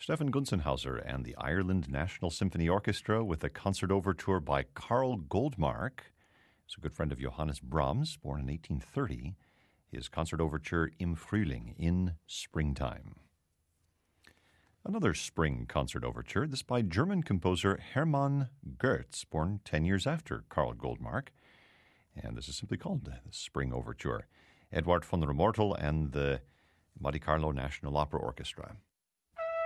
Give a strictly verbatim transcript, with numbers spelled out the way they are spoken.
Stefan Gunzenhauser and the Ireland National Symphony Orchestra with a concert overture by Karl Goldmark. He's a good friend of Johannes Brahms, born in eighteen thirty. His concert overture, Im Frühling, in springtime. Another spring concert overture, this by German composer Hermann Goertz, born ten years after Karl Goldmark. And this is simply called the Spring Overture. Eduard von Romortel and the Monte Carlo National Opera Orchestra.